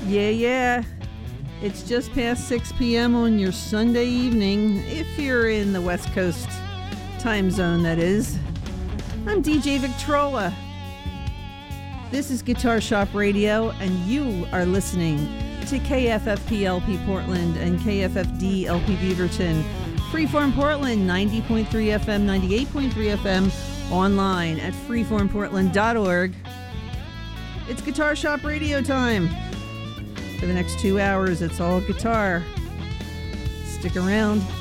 Yeah. It's just past 6 p.m. on your Sunday evening, if you're in the West Coast time zone, that is. I'm DJ Victrola. This is Guitar Shop Radio, and you are listening to KFFP LP Portland and KFFD LP Beaverton. Freeform Portland, 90.3 FM, 98.3 FM, online at freeformportland.org. It's Guitar Shop Radio time. For the next 2 hours, it's all guitar. Stick around.